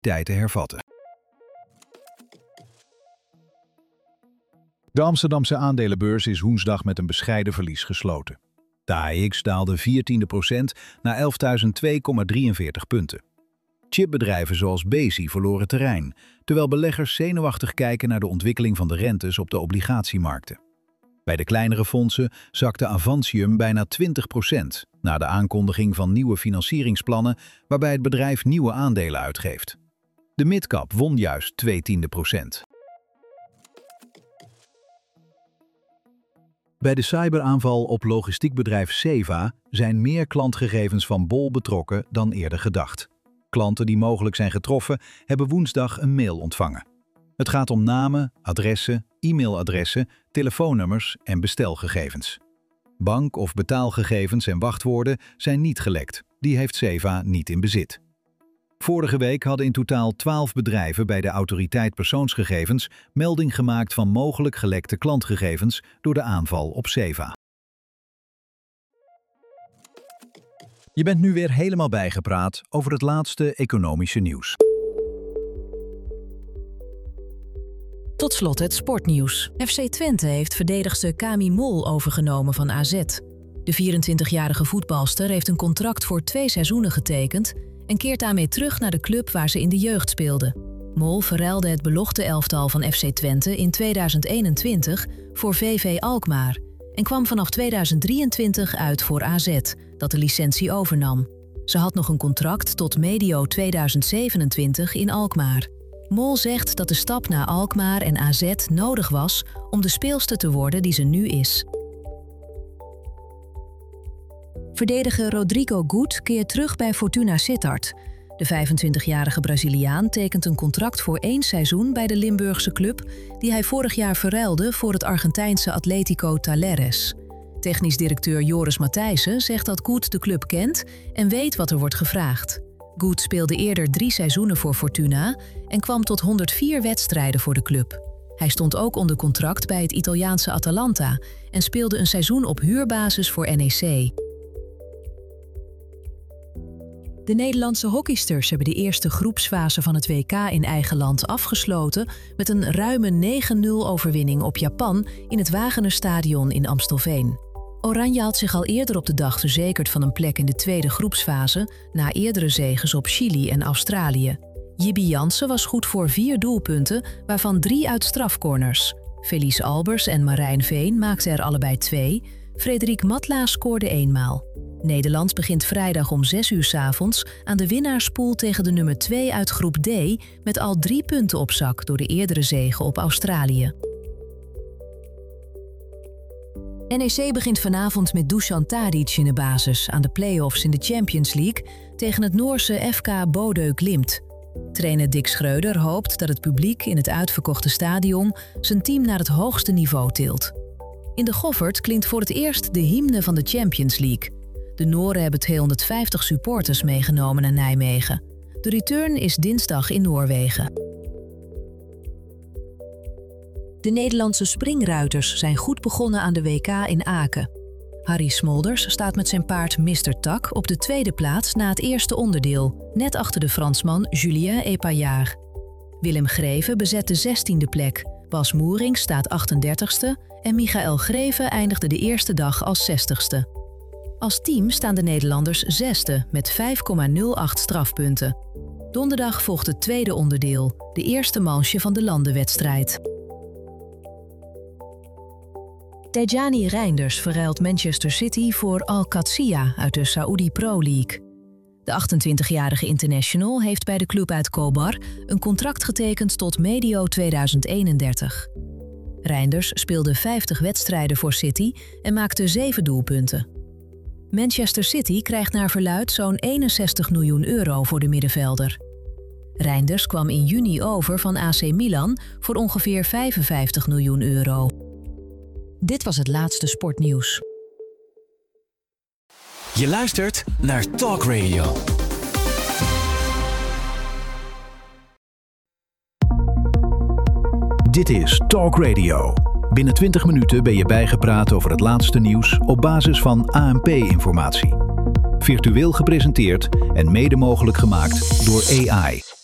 te hervatten. De Amsterdamse aandelenbeurs is woensdag met een bescheiden verlies gesloten. De AEX daalde 0,14% naar 11.002,43 punten. Chipbedrijven zoals Besi verloren terrein, terwijl beleggers zenuwachtig kijken naar de ontwikkeling van de rentes op de obligatiemarkten. Bij de kleinere fondsen zakte Avantium bijna 20% na de aankondiging van nieuwe financieringsplannen waarbij het bedrijf nieuwe aandelen uitgeeft. De midcap won juist 0,2%. Bij de cyberaanval op logistiekbedrijf Ceva zijn meer klantgegevens van Bol betrokken dan eerder gedacht. Klanten die mogelijk zijn getroffen hebben woensdag een mail ontvangen. Het gaat om namen, adressen, e-mailadressen, telefoonnummers en bestelgegevens. Bank- of betaalgegevens en wachtwoorden zijn niet gelekt. Die heeft Ceva niet in bezit. Vorige week hadden in totaal 12 bedrijven bij de Autoriteit Persoonsgegevens melding gemaakt van mogelijk gelekte klantgegevens door de aanval op Ceva. Je bent nu weer helemaal bijgepraat over het laatste economische nieuws. Tot slot het sportnieuws. FC Twente heeft verdedigster Kami Mol overgenomen van AZ. De 24-jarige voetbalster heeft een contract voor 2 seizoenen getekend en keert daarmee terug naar de club waar ze in de jeugd speelde. Mol verruilde het belofte elftal van FC Twente in 2021 voor VV Alkmaar en kwam vanaf 2023 uit voor AZ, dat de licentie overnam. Ze had nog een contract tot medio 2027 in Alkmaar. Mol zegt dat de stap naar Alkmaar en AZ nodig was om de speelster te worden die ze nu is. Verdediger Rodrigo Gut keert terug bij Fortuna Sittard. De 25-jarige Braziliaan tekent een contract voor 1 seizoen bij de Limburgse club die hij vorig jaar verruilde voor het Argentijnse Atlético Talleres. Technisch directeur Joris Matthijssen zegt dat Gut de club kent en weet wat er wordt gevraagd. Gut speelde eerder 3 seizoenen voor Fortuna en kwam tot 104 wedstrijden voor de club. Hij stond ook onder contract bij het Italiaanse Atalanta en speelde een seizoen op huurbasis voor NEC. De Nederlandse hockeysters hebben de eerste groepsfase van het WK in eigen land afgesloten met een ruime 9-0 overwinning op Japan in het Wagener-stadion in Amstelveen. Oranje had zich al eerder op de dag verzekerd van een plek in de tweede groepsfase na eerdere zeges op Chili en Australië. Jibby Jansen was goed voor 4 doelpunten, waarvan 3 uit strafcorners. Felice Albers en Marijn Veen maakten er allebei 2. Frederik Matla scoorde 1 maal. Nederland begint vrijdag om 6 uur 's avonds aan de winnaarspool tegen de nummer 2 uit groep D met al 3 punten op zak door de eerdere zege op Australië. NEC begint vanavond met Dusan Tadic in de basis aan de play-offs in de Champions League tegen het Noorse FK Bodø Glimt. Trainer Dick Schreuder hoopt dat het publiek in het uitverkochte stadion zijn team naar het hoogste niveau tilt. In de Goffert klinkt voor het eerst de hymne van de Champions League. De Noren hebben 250 supporters meegenomen naar Nijmegen. De return is dinsdag in Noorwegen. De Nederlandse springruiters zijn goed begonnen aan de WK in Aken. Harry Smolders staat met zijn paard Mr. Tak op de 2e plaats na het eerste onderdeel, net achter de Fransman Julien Epaillard. Willem Greven bezet de 16e plek, Bas Moering staat 38ste en Michael Greven eindigde de eerste dag als 60ste. Als team staan de Nederlanders 6e met 5,08 strafpunten. Donderdag volgt het tweede onderdeel, de eerste manche van de landenwedstrijd. Tijjani Reinders verruilt Manchester City voor Al-Qadsiya uit de Saudi Pro League. De 28-jarige international heeft bij de club uit Khobar een contract getekend tot medio 2031. Reinders speelde 50 wedstrijden voor City en maakte 7 doelpunten. Manchester City krijgt naar verluidt zo'n 61 miljoen euro voor de middenvelder. Reinders kwam in juni over van AC Milan voor ongeveer 55 miljoen euro. Dit was het laatste sportnieuws. Je luistert naar Talk Radio. Dit is Talk Radio. Binnen 20 minuten ben je bijgepraat over het laatste nieuws op basis van ANP-informatie. Virtueel gepresenteerd en mede mogelijk gemaakt door AI.